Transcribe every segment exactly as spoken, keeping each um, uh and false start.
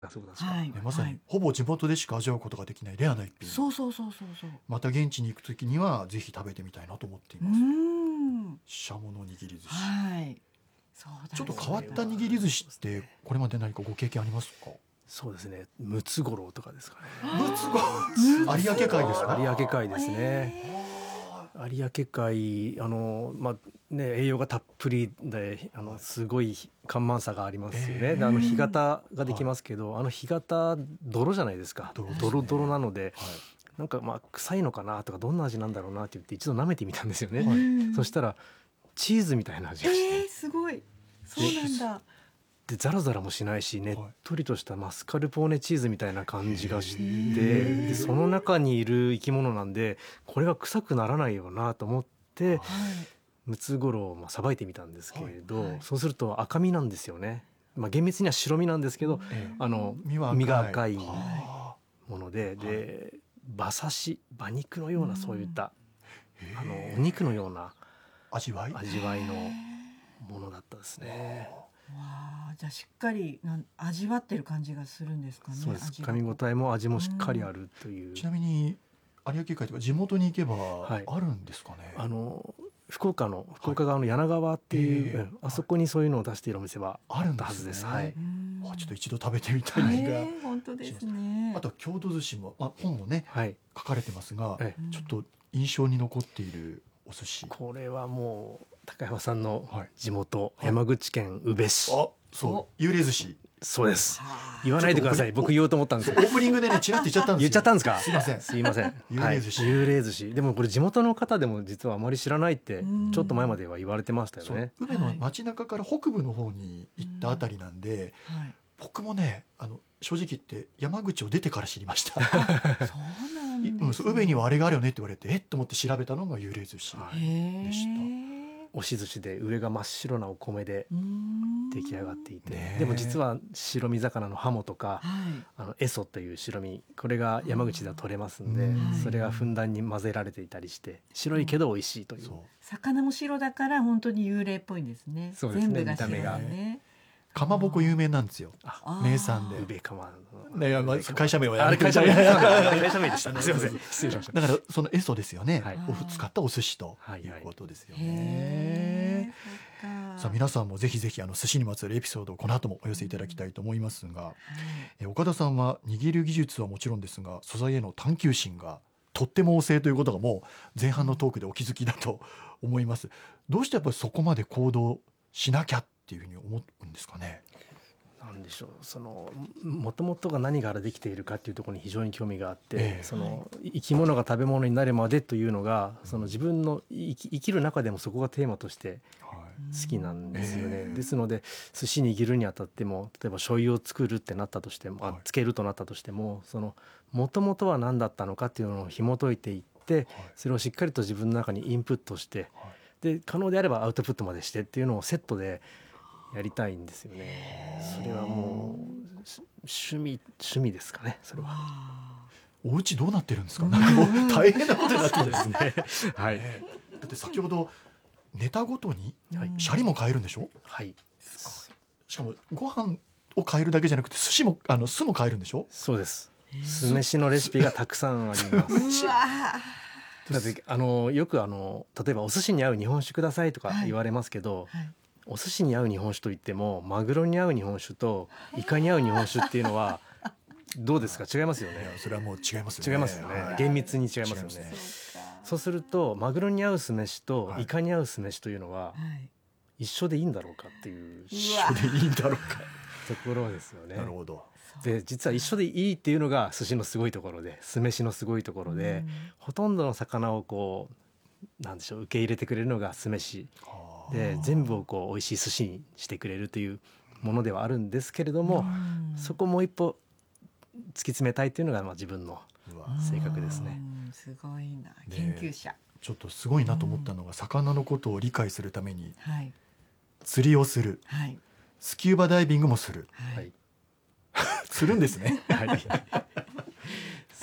あ、そうですか。 はいね、まさにはい、 ほぼ地元でしか味わうことができないレアな一品。 そうそうそうそうそう。 また現地に行くときにはぜひ食べてみたいなと思っていうーます。 んシャモの握り寿司、 はいそうだちょっとよ変わった握り寿司ってこれまで何かご経験ありますか？ そうですね。ムツゴロウとかですかね。 ムツゴロウ有明海ですか？ 有明海ですね。 え有明海、あのまあね、栄養がたっぷりで、あのすごい干満差がありますよね。 えーであの干潟ができますけど、あの干潟泥じゃないですか。 泥ですねドロドロなので、 はいなんかまあ臭いのかなとか、どんな味なんだろうなって言って一度舐めてみたんですよね。 はいーそしたらチーズみたいな味がして、 えー、すごいそうなんだ。 でザラザラもしないし、ねっとりとしたマスカルポーネチーズみたいな感じがして、 へーでその中にいる生き物なんで、これが臭くならないよなと思ってはいムツゴロウをまあさばいてみたんですけれど、 はいはいそうすると赤身なんですよね。まあ、厳密には白身なんですけど、 ええあの身は赤い身が赤いはもので、で馬刺し馬肉のような、そういったあへあのーお肉のような味わい味わいのへものだったですね。 ーわあじゃあしっかりなん味わってる感じがするんですかね。 そうです。 味が噛み応えも味もしっかりあるという。 ちなみに有明海とか地元に行けばはいあるんですかね？ あの福岡の福岡側の柳川っていう、 ええうんあそこにそういうのを出しているお店はあるんあったはずです。 ですねはい。 うーんあちょっと一度食べてみたいですが、 えー本当ですね。 あとは郷土寿司も、まあ、本もねはい。 書かれてますが、 ええちょっと印象に残っているお寿司、 これはもう高山さんのはい地元、 はい山口県宇部市。 あそう幽霊寿司そうです。 はあ言わないでください。 ちょっと僕言おうと思ったんですオよ。 ープニングでねちらっと言っちゃったんですよ言っちゃったんですか。 すいませんすいません。 幽霊寿司はい幽霊寿司。でもこれ地元の方でも実はあまり知らないってうんちょっと前までは言われてましたよそうね。 宇部の街中から北部の方に行ったあたりなんで、 はい僕もねあの正直言って山口を出てから知りましたそうなんですねうんそう宇部にはあれがあるよねって言われてえっと思って調べたのが幽霊寿司、 はいへでしたえ押し寿司で上が真っ白なお米でうーん出来上がっていて、 ねえでも実は白身魚のハモとかはいあのエソという白身、これが山口では取れますんで、 うんそれがふんだんに混ぜられていたりして白いけど美味しいという。 そう魚も白だから本当に幽霊っぽいんですね。 そうですね全部が白見た目がね。 かまぼこ有名なんですよあ名産で宇部釜のねいやまあ会社名はやあれめて会社名会社名でしたね。すいません失礼しました。 だからそのエソですよね、 はいを使ったお寿司とはいはいいうことですよへね、 えそっかさあ皆さんもぜひぜひあの寿司にまつわるエピソードをこの後もお寄せいただきたいと思いますが、え岡田さんは握る技術はもちろんですが素材への探求心がとっても旺盛ということがもう前半のトークでお気づきだと思います。どうしてやっぱりそこまで行動しなきゃっていうふうに思うんですかね？ なんでしょう、そのもともとが何からできているかっていうところに非常に興味があって、 ええその生き物が食べ物になるまでというのがその自分の生き、生きる中でもそこがテーマとして好きなんですよね。 ええですので寿司握るにあたっても、例えば醤油を作るってなったとしても、 はいあつけるとなったとしても、そのもともとは何だったのかっていうのを紐解いていって、それをしっかりと自分の中にインプットして、で可能であればアウトプットまでしてっていうのをセットでやりたいんですよね。それはもうし趣味趣味ですかね、それは。 お家どうなってるんですか？なんかもう大変なことになってるんですね。 はいねだって先ほどネタごとにはいシャリも変えるんでしょ？ はい、 しかもご飯を変えるだけじゃなくて寿司もあの酢も変えるんでしょ？ そうです。酢飯のレシピがたくさんあります。 うわだってあのよくあの例えばお寿司に合う日本酒くださいとか言われますけど、 ーはいお寿司に合う日本酒といってもマグロに合う日本酒とイカに合う日本酒っていうのはどうですか？違いますよいね。 やそれはもう違いますよね。 違いますよね、 はい厳密に違いますよ違いますねね。 そうかそうするとマグロに合う酢飯とはいイカに合う酢飯というのははい一緒でいいんだろうかっていう一緒でいいんだろうか。 ところですよね。 なるほど。 で実は一緒でいいっていうのが寿司のすごいところで、酢飯のすごいところで、ほとんどの魚をこうなんでしょう受け入れてくれるのが酢飯はあで、全部をこう美味しい寿司にしてくれるというものではあるんですけれども、 うんそこもう一歩突き詰めたいというのがまあ自分のうわ性格ですね。 うんすごいな研究者、 ちょっとすごいなと思ったのが、魚のことを理解するためにはい釣りをする、 はいスキューバダイビングもする、 はい、 はいするんですね。 はい、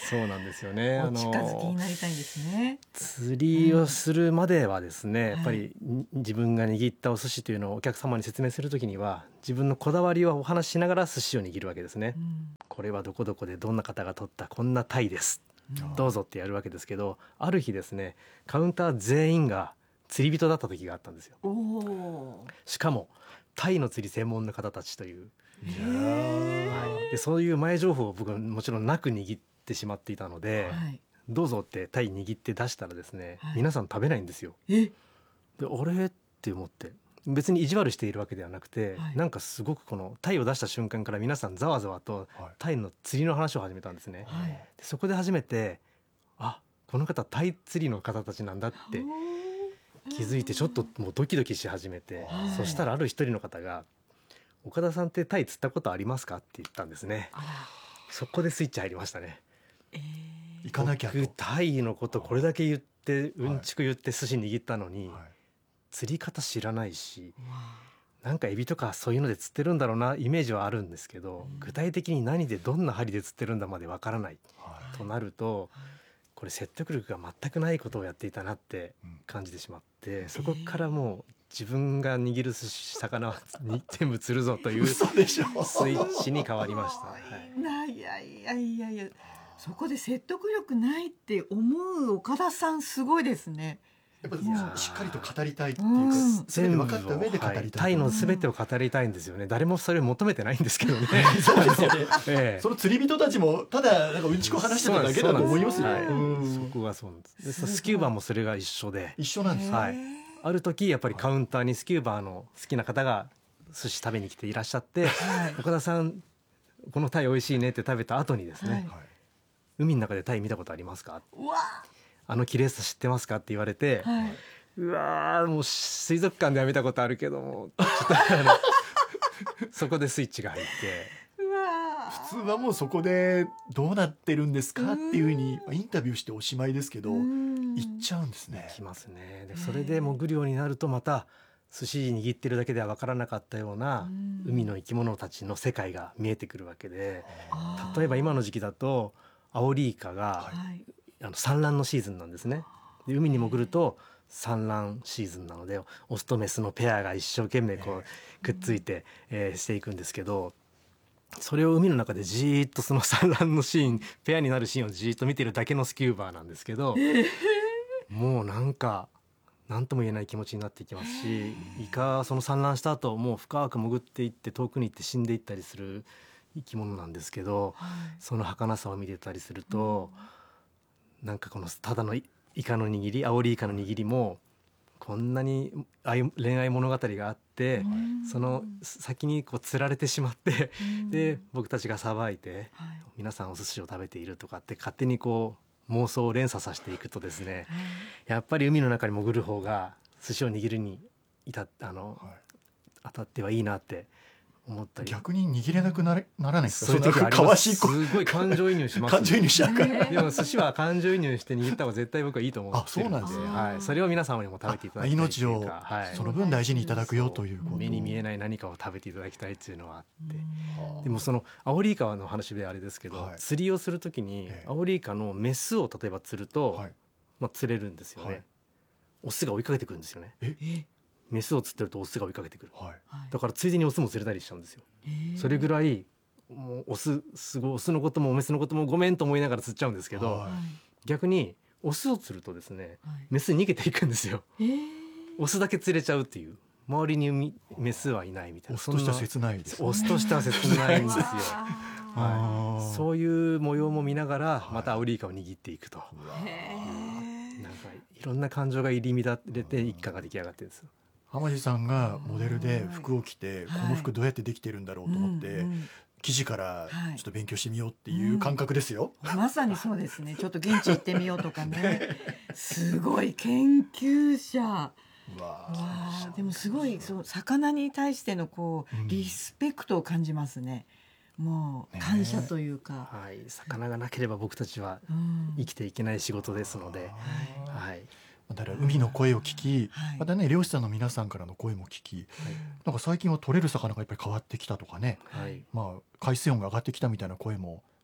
そうなんですよね。 お近づきになりたいんですね。 釣りをするまではですね、 うんやっぱりに自分が握ったお寿司というのをお客様に説明するときには自分のこだわりをお話ししながら寿司を握るわけですね。 うんこれはどこどこでどんな方が取ったこんなタイです、 うんどうぞってやるわけですけど、ある日ですねカウンター全員が釣り人だった時があったんですよ。 おおしかもタイの釣り専門の方たちという、 いやへーはい、でそういう前情報を僕はもちろんなく握ってしまっていたので、 はいどうぞってタイ握って出したらですね、 はい皆さん食べないんですよ。 えであれって思って別に意地悪しているわけではなくて、 はいなんかすごくこのタイを出した瞬間から皆さんざわざわとはいタイの釣りの話を始めたんですね。 はいでそこで初めてあこの方タイ釣りの方たちなんだって気づいてちょっともうドキドキし始めて、 はいそしたらある一人の方が「岡田さんってタイ釣ったことありますか?」って言ったんですね。 あらそこでスイッチ入りましたね。 えー行かなきゃと、 僕タイのことこれだけ言ってはいうんちく言って寿司握ったのに、 はい釣り方知らないしうわなんかエビとかそういうので釣ってるんだろうなイメージはあるんですけど、 うん具体的に何でどんな針で釣ってるんだまでわからないはいとなると、これ説得力が全くないことをやっていたなってうん感じてしまってそこからもう自分が握る寿司魚はに全部釣るぞというス嘘でしょイッチに変わりました。はすごいないやいやいやいやそこで説得力ないって思う岡田さんすごいですね。 やっぱりいやしっかりと語りたいっていううんか、 い全部分かった上で語りたい、 はいタイの全てを語りたいんですよね。誰もそれを求めてないんですけどね。 そうですよねええその釣り人たちもただなんかうんちく話してただけだと思いますよ、 そうなんですうはいんそこがそうなんです。ですごいスキューバもそれが一緒で、 一緒なんです、 はいへーある時やっぱりカウンターにスキューバーの好きな方が寿司食べに来ていらっしゃってはい岡田さんこのタイ美味しいねって食べた後にですね、 はいはい海の中でタイ見たことありますか、 うわあの綺麗さ知ってますかって言われて、 はいうわーもう水族館では見たことあるけどもちょっとあのそこでスイッチが入ってうわ普通はもうそこでどうなってるんですかっていうふうにインタビューしておしまいですけどうん行っちゃうんですね。 きますね。でへーそれで潜るようになるとまた寿司握ってるだけでは分からなかったようなうん海の生き物たちの世界が見えてくるわけで、 あー例えば今の時期だとアオリイカがはいあの産卵のシーズンなんですね。で海に潜ると産卵シーズンなのでオスとメスのペアが一生懸命こうくっついて、えーしていくんですけど、それを海の中でじーっとその産卵のシーンペアになるシーンをじーっと見てるだけのスキューバーなんですけど、もうなんか何とも言えない気持ちになっていきますし、イカはその産卵した後もう深く潜っていって遠くに行って死んでいったりする生き物なんですけど、 はいその儚さを見てたりすると、なんかこのただのイイカの握りアオリイカの握りもこんなに愛恋愛物語があって、 うんその先にこう釣られてしまって、 うんで僕たちがさばいてはい皆さんお寿司を食べているとかって勝手にこう妄想を連鎖させていくとですね、 はいやっぱり海の中に潜る方が寿司を握るに至っあのはい当たってはいいなって思ったり、 逆に握れなくなれならないですか。 そういう時ありかます。 わしいこすごい感情移入します、 感情移入しちゃうから、 ねでも寿司は感情移入して握った方が絶対僕はいいと思ってるあそうなんですねはい、それを皆様にも食べていただきたいっていう命をか、はい、 その分大事にいただくよということ。 目に見えない何かを食べていただきたいっていうのはあって、 はあでもそのアオリイカの話であれですけど、 はい釣りをするときにええアオリイカのメスを例えば釣ると、 はいまあ、釣れるんですよね、 はいオスが追いかけてくるんですよね。 えメスを釣ってるとオスが追いかけてくる。 はいはいだからついでにオスも釣れたりしちゃうんですよ。それぐらいもうオスすごいオスのこともメスのこともごめんと思いながら釣っちゃうんですけど、 はい逆にオスを釣るとですねはいメス逃げていくんですよ。 えーオスだけ釣れちゃうっていう、周りにみメスはいないみたいな、 オスとしてはそんな切ないです。 オスとしては切ないんですよ。 あはい、 あーそういう模様も見ながらはいまたアオリイカを握っていくと、 ーへーなんかいろんな感情が入り乱れて一家が出来上がってるんですよ。 浜地さんがモデルで服を着て、 はいこの服どうやってできてるんだろうと思って、 うんうん生地からはいちょっと勉強してみようっていう感覚ですよ。 まさにそうですね。ちょっと現地行ってみようとかね。すごい研究者。わうわあ、でもすごいそう魚に対してのこうんうリスペクトを感じますね。もうね感謝というか。 はい、魚がなければ僕たちはうん生きていけない仕事ですので、 あーはい、 だから海の声を聞き、 はいまたね漁師さんの皆さんからの声も聞き、なんか最近は取れる魚がやっぱり変わってきたとかね、 はい、 まあ海水温が上がってきたみたいな声も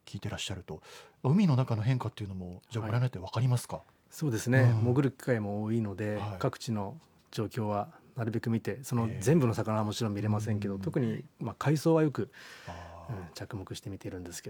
聞いてらっしゃると、海の中の変化っていうのもじゃあご覧になって分かりますか？ そうですね、 うん潜る機会も多いので、 はい各地の状況はなるべく見て、そのええ全部の魚はもちろん見れませんけど、 うん特にまあ海藻はよく、 あーうん着目して見ているんですけど